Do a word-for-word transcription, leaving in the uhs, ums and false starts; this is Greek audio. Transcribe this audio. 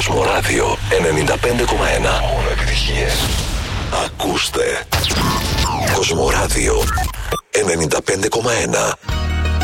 Κοσμοράδιο ενενήντα πέντε κόμμα ένα. Μόνο επιτυχίες. Ακούστε. Κοσμοράδιο ενενήντα πέντε κόμμα ένα.